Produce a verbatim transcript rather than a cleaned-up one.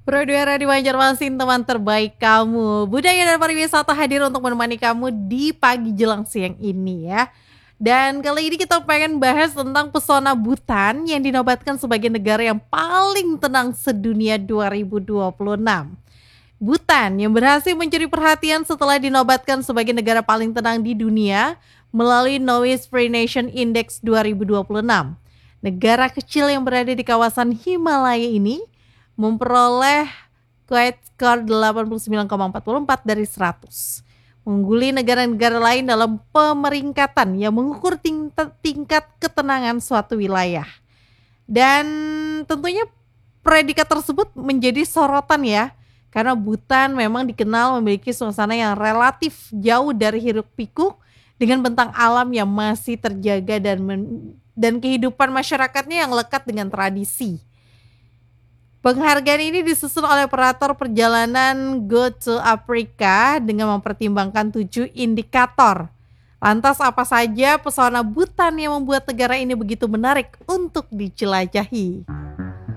Prodwara di Banjarmasin, teman terbaik kamu. Budaya dan pariwisata hadir untuk menemani kamu di pagi jelang siang ini ya. Dan kali ini kita pengen bahas tentang pesona Bhutan yang dinobatkan sebagai negara yang paling tenang sedunia dua ribu dua puluh enam. Bhutan yang berhasil mencuri perhatian setelah dinobatkan sebagai negara paling tenang di dunia melalui Knowledge Free Nation Index dua ribu dua puluh enam. Negara kecil yang berada di kawasan Himalaya ini memperoleh quiet score delapan puluh sembilan koma empat empat dari seratus. Mengungguli negara-negara lain dalam pemeringkatan yang mengukur tingkat, tingkat ketenangan suatu wilayah. Dan tentunya predikat tersebut menjadi sorotan ya, karena Bhutan memang dikenal memiliki suasana yang relatif jauh dari hiruk pikuk dengan bentang alam yang masih terjaga dan men, dan kehidupan masyarakatnya yang lekat dengan tradisi. Penghargaan ini disusun oleh operator perjalanan Go to Africa dengan mempertimbangkan tujuh indikator. Lantas apa saja pesona Bhutan yang membuat negara ini begitu menarik untuk dijelajahi?